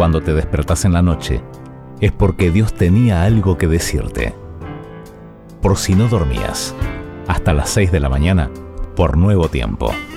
cuando te despertás en la noche, es porque Dios tenía algo que decirte. Por si no dormías, hasta las 6 de la mañana, por Nuevo Tiempo.